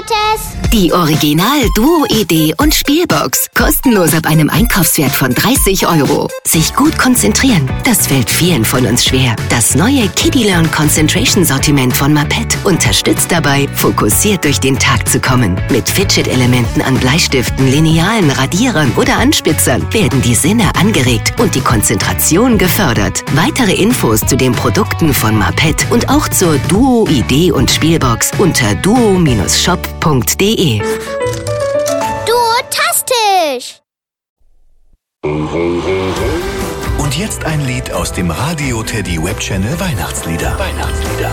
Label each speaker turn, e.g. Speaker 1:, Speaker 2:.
Speaker 1: Gratis.
Speaker 2: Die Original Duo Idee und Spielbox. Kostenlos ab einem Einkaufswert von 30 €. Sich gut konzentrieren, das fällt vielen von uns schwer. Das neue Kiddie Learn Concentration Sortiment von Mapet unterstützt dabei, fokussiert durch den Tag zu kommen. Mit Fidget-Elementen an Bleistiften, Linealen, Radierern oder Anspitzern werden die Sinne angeregt und die Konzentration gefördert. Weitere Infos zu den Produkten von Mapet und auch zur Duo Idee und Spielbox unter duo-shop.de.
Speaker 1: Duotastisch.
Speaker 3: Und jetzt ein Lied aus dem Radio Teddy Web Channel Weihnachtslieder.